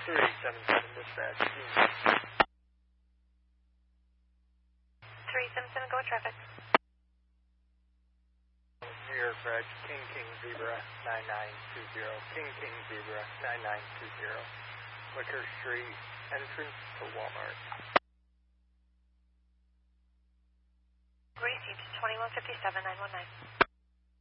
377 dispatch. 377, go with traffic. New York Bridge, King Zebra 9920. King Zebra 9920. Wicker Street, entrance to Walmart. Received 2157 919.